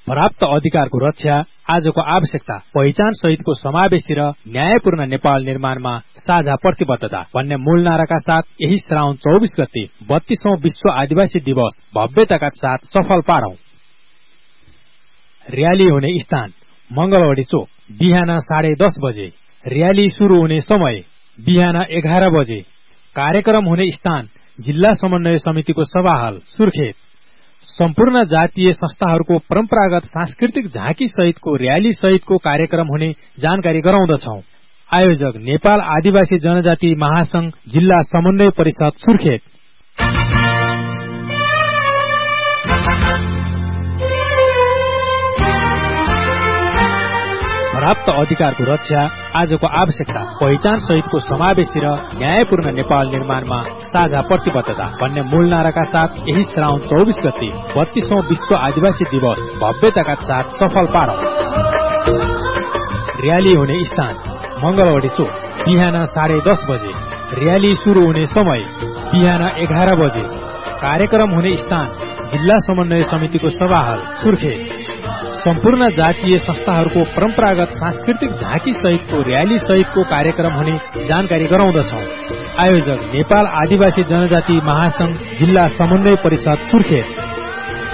प्राप्त अधिकारको रक्षा आजको आवश्यकता, पहिचान सहितको समावेशी र न्यायपूर्ण नेपाल निर्माणमा साझा प्रतिबद्धता भन्ने मूल नाराका साथ यही श्रावण 24 गते 32औं विश्व आदिवासी दिवस भव्यताका साथ सफल पारौं। र्याली हुने स्थान मंगलवडी चोक, बिहान 10:30 बजे। र्याली शुरू हुने समय बिहान 11 बजे। कार्यक्रम हुने स्थान जिल्ला समन्वय समितिको सभाहाल सुर्खेत। सम्पूर्ण जातीय संस्थाहरूको परम्परागत सांस्कृतिक झाँकी सहितको र्याली सहितको कार्यक्रम हुने जानकारी गराउँदछौं। आयोजक नेपाल आदिवासी जनजाति महासंघ जिल्ला समन्वय परिषद सुर्खेत। प्राप्त अधिकारको रक्षा आजको आवश्यकता, पहिचान सहितको समावेशी र न्यायपूर्ण नेपाल निर्माणमा साझा प्रतिबद्धता भन्ने मूल नाराका साथ यही श्रावण 24 गते 32औं विश्व आदिवासी दिवस भव्यताका साथ सफल पारौं। र्याली हुने स्थान मंगलवडी चोक, बिहान 10:30 बजे। र्याली शुरू हुने समय बिहान 11 बजे। कार्यक्रम हुने स्थान जिल्ला समन्वय समितिको सभाहाल सुर्खेत। सम्पूर्ण जातीय संस्थाहरूको परम्परागत सांस्कृतिक झाँकी सहितको र्याली सहितको कार्यक्रम हुने जानकारी गराउँदछौं। आयोजक नेपाल आदिवासी जनजाति महासंघ जिल्ला समन्वय परिषद सुर्खेत।